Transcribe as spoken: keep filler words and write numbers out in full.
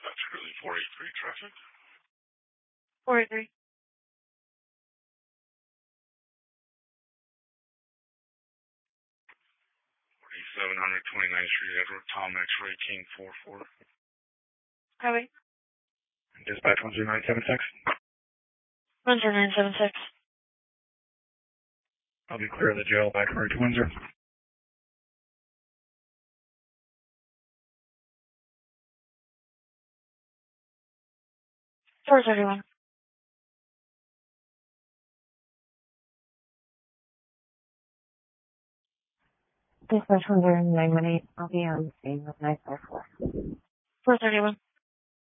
Dispatch Curly four eight three traffic. four eight three. forty-seven hundred twenty-ninth Street, Edward Tom X-Ray King four four. Highway. Dispatch one zero nine seven six. one zero nine seven six. I'll be clear of the jail back road to Windsor. four thirty-one. Dispatch one zero nine one eight. I'll be on scene with nine four four. four thirty-one.